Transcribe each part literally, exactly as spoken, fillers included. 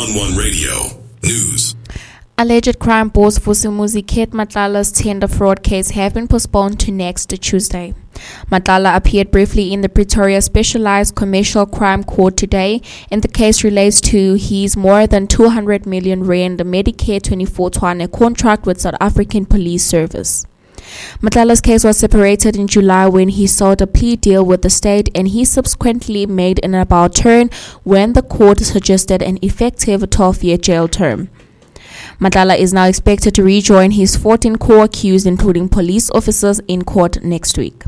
one Radio News. Alleged crime boss Vusimuzi Kate Matlala's tender fraud case have been postponed to next Tuesday. Matlala appeared briefly in the Pretoria Specialized Commercial Crime Court today, and the case relates to his more than two hundred million rand Medicare twenty-four Tshwane contract with South African Police Service. Matlala's case was separated in July when he sought a plea deal with the state, and he subsequently made an about turn when the court suggested an effective twelve-year jail term. Matlala is now expected to rejoin his fourteen co-accused, including police officers, in court next week.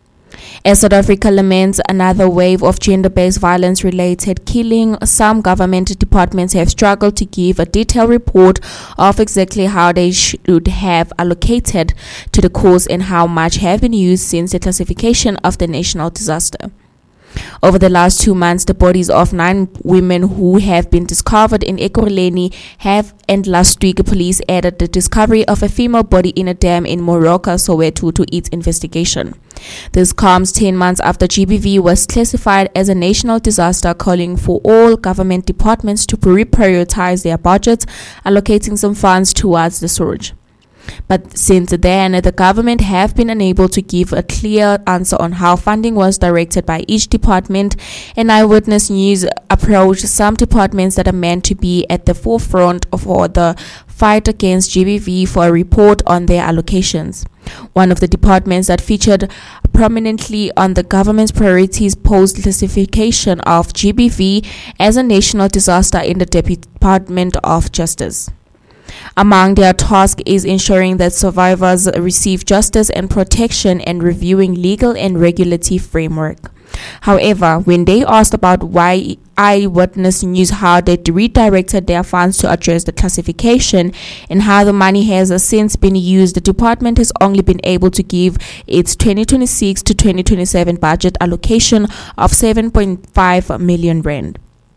As South Africa laments another wave of gender-based violence-related killing, some government departments have struggled to give a detailed report of exactly how they should have allocated to the cause and how much have been used since the classification of the national disaster. Over the last two months, the bodies of nine women who have been discovered in Ekurhuleni have, and last week, police added the discovery of a female body in a dam in Moroka, Soweto, to its investigation. This comes ten months after G B V was classified as a national disaster, calling for all government departments to reprioritize their budgets, allocating some funds towards the surge. But since then, the government have been unable to give a clear answer on how funding was directed by each department, and Eyewitness News approached some departments that are meant to be at the forefront of all the fight against G B V for a report on their allocations. One of the departments that featured prominently on the government's priorities post-classification of G B V as a national disaster in the Department of Justice. Among their tasks is ensuring that survivors receive justice and protection and reviewing legal and regulatory framework. However, when they asked about why Eyewitness News how they redirected their funds to address the classification and how the money has since been used, the department has only been able to give its twenty twenty-six to twenty twenty-seven budget allocation of seven point five million rand.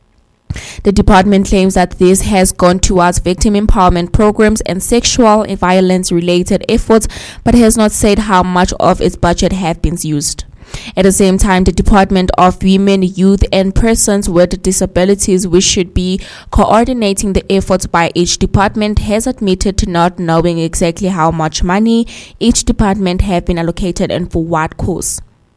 The department claims that this has gone towards victim empowerment programs and sexual violence related efforts, but has not said how much of its budget have been used. At the same time, the Department of Women, Youth and Persons with Disabilities, which should be coordinating the efforts by each department, has admitted to not knowing exactly how much money each department have been allocated and for what cause.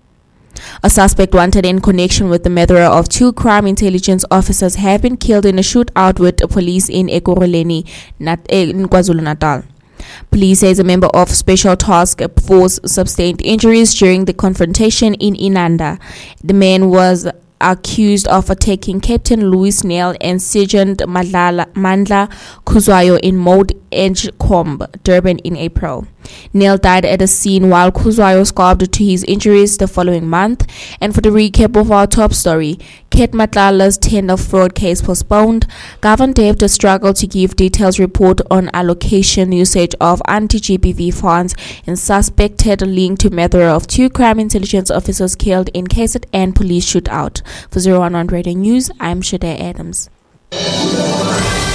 A suspect wanted in connection with the murder of two crime intelligence officers have been killed in a shootout with police in Ekurhuleni, in KwaZulu-Natal. Police says a member of Special Task Force sustained injuries during the confrontation in Inanda. The man was accused of attacking Captain Louis Neal and Sergeant Mandla Khuzwayo in Mode Edgecombe, Durban in April. Neal died at the scene while Khuzwayo succumbed to his injuries the following month. And for the recap of our top story, Kate Matlala's tender fraud case postponed. Governor Dev struggled to give details report on allocation usage of anti-G B V funds and suspected link to murder of two crime intelligence officers killed in K Z N police shootout. For zero one one Radio News, I'm Shade Adams.